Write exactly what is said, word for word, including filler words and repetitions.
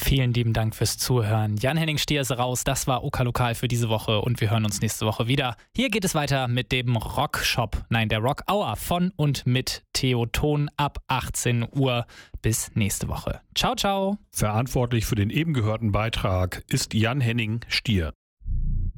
Vielen lieben Dank fürs Zuhören. Jan-Henning Stier ist raus. Das war Oka Lokal für diese Woche und wir hören uns nächste Woche wieder. Hier geht es weiter mit dem Rockshop, nein, der Rock Hour von und mit Theo Ton ab achtzehn Uhr. Bis nächste Woche. Ciao, ciao. Verantwortlich für den eben gehörten Beitrag ist Jan-Henning Stier.